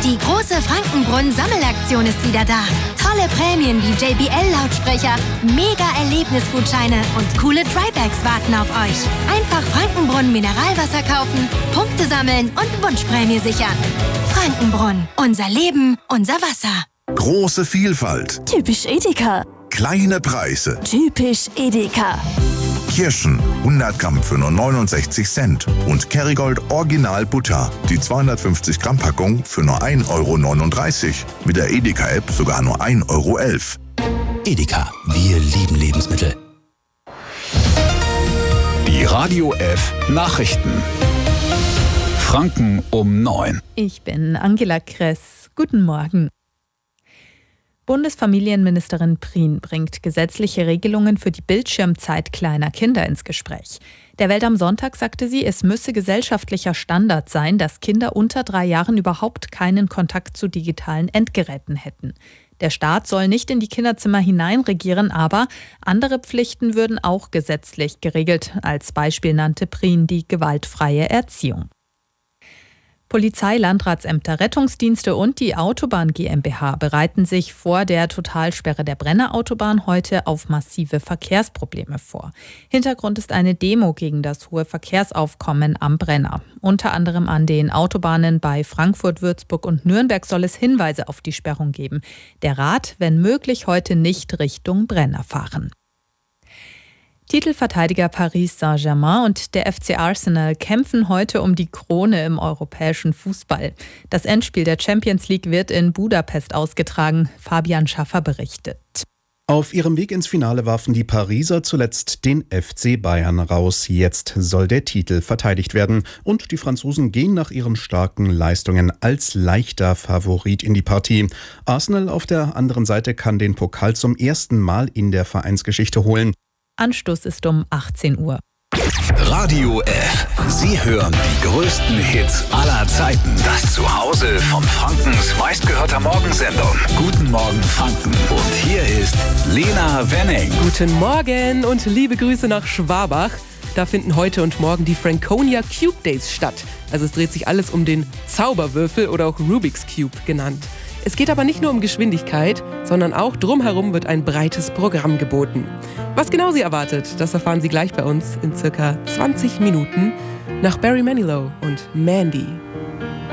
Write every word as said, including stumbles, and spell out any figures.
Die große Frankenbrunn-Sammelaktion ist wieder da. Tolle Prämien wie J B L-Lautsprecher, Mega-Erlebnisgutscheine und coole Drybags warten auf euch. Einfach Frankenbrunn Mineralwasser kaufen, Punkte sammeln und Wunschprämie sichern. Frankenbrunn. Unser Leben, unser Wasser. Große Vielfalt. Typisch Edeka. Kleine Preise. Typisch Edeka. Kirschen hundert Gramm für nur neunundsechzig Cent und Kerrygold Original Butter, die zweihundertfünfzig Gramm Packung für nur ein Euro neununddreißig. Mit der Edeka-App sogar nur ein Euro elf. Edeka, wir lieben Lebensmittel. Die Radio F Nachrichten. Franken um neun. Ich bin Angela Kress. Guten Morgen. Bundesfamilienministerin Prien bringt gesetzliche Regelungen für die Bildschirmzeit kleiner Kinder ins Gespräch. Der Welt am Sonntag sagte sie, es müsse gesellschaftlicher Standard sein, dass Kinder unter drei Jahren überhaupt keinen Kontakt zu digitalen Endgeräten hätten. Der Staat soll nicht in die Kinderzimmer hineinregieren, aber andere Pflichten würden auch gesetzlich geregelt. Als Beispiel nannte Prien die gewaltfreie Erziehung. Polizei, Landratsämter, Rettungsdienste und die Autobahn GmbH bereiten sich vor der Totalsperre der Brenner-Autobahn heute auf massive Verkehrsprobleme vor. Hintergrund ist eine Demo gegen das hohe Verkehrsaufkommen am Brenner. Unter anderem an den Autobahnen bei Frankfurt, Würzburg und Nürnberg soll es Hinweise auf die Sperrung geben. Der Rat, wenn möglich, heute nicht Richtung Brenner fahren. Titelverteidiger Paris Saint-Germain und der F C Arsenal kämpfen heute um die Krone im europäischen Fußball. Das Endspiel der Champions League wird in Budapest ausgetragen. Fabian Schaffer berichtet. Auf ihrem Weg ins Finale warfen die Pariser zuletzt den F C Bayern raus. Jetzt soll der Titel verteidigt werden. Und die Franzosen gehen nach ihren starken Leistungen als leichter Favorit in die Partie. Arsenal auf der anderen Seite kann den Pokal zum ersten Mal in der Vereinsgeschichte holen. Anstoß ist um achtzehn Uhr. Radio F. Sie hören die größten Hits aller Zeiten. Das Zuhause von Frankens meistgehörter Morgensendung. Guten Morgen Franken. Und hier ist Lena Wenning. Guten Morgen und liebe Grüße nach Schwabach. Da finden heute und morgen die Franconia Cube Days statt. Also es dreht sich alles um den Zauberwürfel oder auch Rubik's Cube genannt. Es geht aber nicht nur um Geschwindigkeit, sondern auch drumherum wird ein breites Programm geboten. Was genau Sie erwartet, das erfahren Sie gleich bei uns in circa zwanzig Minuten nach Barry Manilow und Mandy.